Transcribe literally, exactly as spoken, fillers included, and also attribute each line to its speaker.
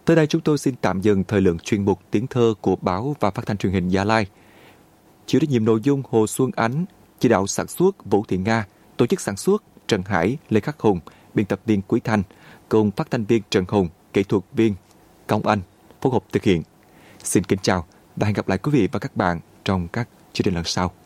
Speaker 1: Tới đây chúng tôi xin tạm dừng thời lượng chuyên mục Tiếng Thơ của Báo và Phát thanh Truyền hình Gia Lai. Chịu trách nhiệm nội dung Hồ Xuân Ánh, chỉ đạo sản xuất Vũ Thị Nga, tổ chức sản xuất Trần Hải, Lê Khắc Hùng, biên tập viên Quý Thanh, cùng phát thanh viên Trần Hùng, kỹ thuật viên Công Anh phối hợp thực hiện. Xin kính chào và hẹn gặp lại quý vị và các bạn trong các chương trình lần sau.